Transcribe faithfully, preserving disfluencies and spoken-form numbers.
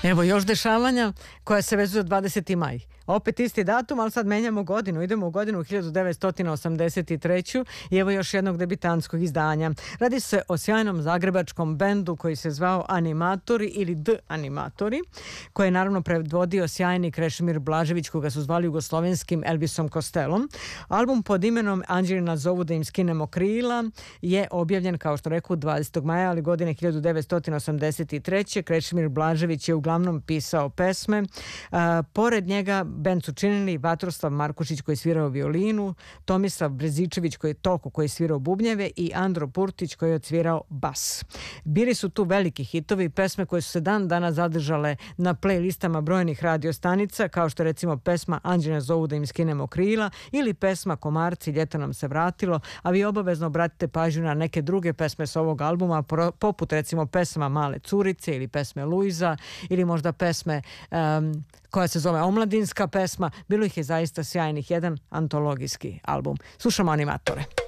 Evo još dešavanja koja se vezuju za dvadeseti maj. Opet isti datum, ali sad menjamo godinu. Idemo u godinu hiljadu devetsto osamdeset treću i evo još jednog debitanskog izdanja. Radi se o sjajnom zagrebačkom bendu koji se zvao Animatori ili D Animatori, koje je naravno predvodio sjajni Krešimir Blažević, koga su zvali jugoslovenskim Elvisom Costellom. Album pod imenom Anđeli nas zovu da im skinemo krila je objavljen, kao što reku, dvadesetog maja, ali godine hiljadu devetsto osamdeset treće. Krešimir Blažević je uglavnom pisao pesme. A, pored njega bend su činili Vatroslav Markušić koji je svirao violinu, Tomislav Brezičević koji je toko, koji je svirao bubnjeve i Andro Purtić koji je odsvirao bas. Bili su tu veliki hitovi, pesme koje su se dan dana zadržale na playlistama brojnih radiostanica, kao što recimo pesma Anđeli nas zovu da im skinemo krila ili pesma Komarci, ljeto nam se vratilo, a vi obavezno obratite pažnju na neke druge pesme s ovog albuma, poput recimo pesma Male curice ili pesme Luiza ili možda pesme um, koja se zove Omladinska pesma. Bilo ih je zaista sjajnih, jedan antologijski album. Slušamo Animatore.